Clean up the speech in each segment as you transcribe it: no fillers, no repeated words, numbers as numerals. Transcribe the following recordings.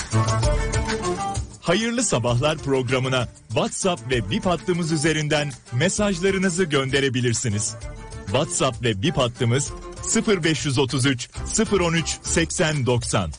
Hayırlı Sabahlar programına WhatsApp ve Bip hattımız üzerinden mesajlarınızı gönderebilirsiniz. WhatsApp ve Bip hattımız 0533 013 80 90.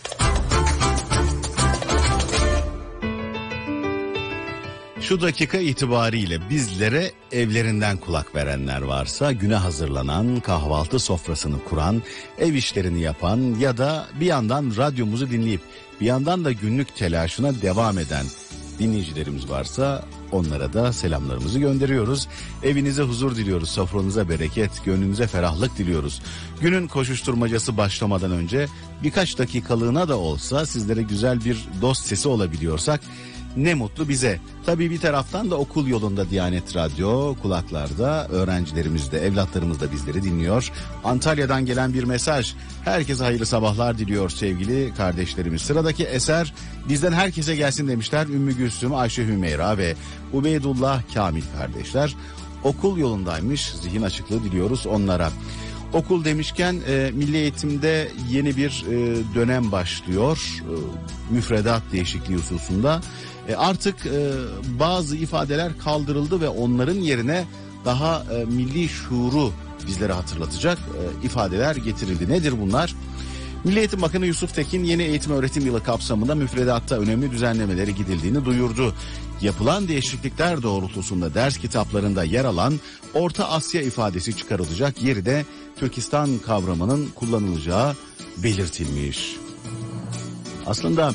Şu dakika itibariyle bizlere evlerinden kulak verenler varsa, güne hazırlanan, kahvaltı sofrasını kuran, ev işlerini yapan ya da bir yandan radyomuzu dinleyip bir yandan da günlük telaşına devam eden dinleyicilerimiz varsa onlara da selamlarımızı gönderiyoruz. Evinize huzur diliyoruz, sofranıza bereket, gönlünüze ferahlık diliyoruz. Günün koşuşturmacası başlamadan önce birkaç dakikalığına da olsa sizlere güzel bir dost sesi olabiliyorsak ne mutlu bize. Tabii bir taraftan da okul yolunda Diyanet Radyo kulaklarda, öğrencilerimiz de evlatlarımız da bizleri dinliyor. Antalya'dan gelen bir mesaj. Herkese hayırlı sabahlar diliyor sevgili kardeşlerimiz. Sıradaki eser bizden herkese gelsin demişler. Ümmü Gülsüm, Ayşe Hümeyra ve Ubeydullah Kamil kardeşler. Okul yolundaymış, zihin açıklığı diliyoruz onlara. Okul demişken milli eğitimde yeni bir dönem başlıyor. Müfredat değişikliği hususunda. Artık bazı ifadeler kaldırıldı ve onların yerine daha milli şuuru bizlere hatırlatacak ifadeler getirildi. Nedir bunlar? Milli Eğitim Bakanı Yusuf Tekin yeni eğitim öğretim yılı kapsamında müfredatta önemli düzenlemeleri gidildiğini duyurdu. Yapılan değişiklikler doğrultusunda ders kitaplarında yer alan Orta Asya ifadesi çıkarılacak, yeri de Türkistan kavramının kullanılacağı belirtilmiş. Aslında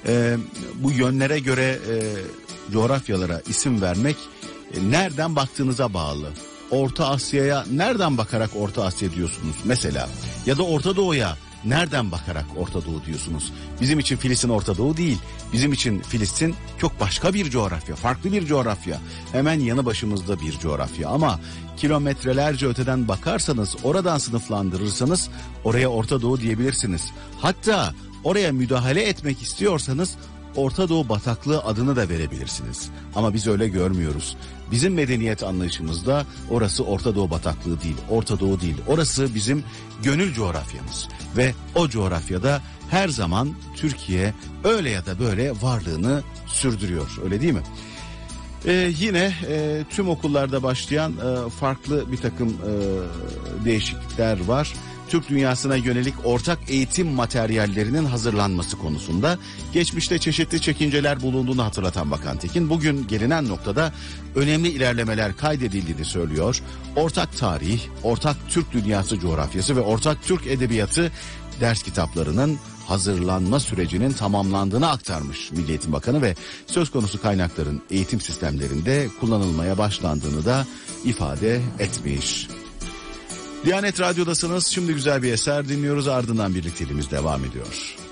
bu yönlere göre coğrafyalara isim vermek nereden baktığınıza bağlı. Orta Asya'ya nereden bakarak Orta Asya diyorsunuz mesela, ya da Orta Doğu'ya nereden bakarak Orta Doğu diyorsunuz? Bizim için Filistin Orta Doğu değil. Bizim için Filistin çok başka bir coğrafya, farklı bir coğrafya. Hemen yanı başımızda bir coğrafya ama kilometrelerce öteden bakarsanız, oradan sınıflandırırsanız oraya Orta Doğu diyebilirsiniz. Hatta oraya müdahale etmek istiyorsanız Orta Doğu bataklığı adını da verebilirsiniz. Ama biz öyle görmüyoruz. Bizim medeniyet anlayışımızda orası Orta Doğu bataklığı değil, Orta Doğu değil. Orası bizim gönül coğrafyamız. Ve o coğrafyada her zaman Türkiye öyle ya da böyle varlığını sürdürüyor. Öyle değil mi? Yine tüm okullarda başlayan farklı bir takım değişiklikler var. Türk dünyasına yönelik ortak eğitim materyallerinin hazırlanması konusunda geçmişte çeşitli çekinceler bulunduğunu hatırlatan Bakan Tekin, bugün gelinen noktada önemli ilerlemeler kaydedildiğini söylüyor. Ortak tarih, ortak Türk dünyası coğrafyası ve ortak Türk edebiyatı ders kitaplarının hazırlanma sürecinin tamamlandığını aktarmış Milli Eğitim Bakanı ve söz konusu kaynakların eğitim sistemlerinde kullanılmaya başlandığını da ifade etmiş. Diyanet Radyo'dasınız. Şimdi güzel bir eser dinliyoruz. Ardından birlikteliğimiz devam ediyor.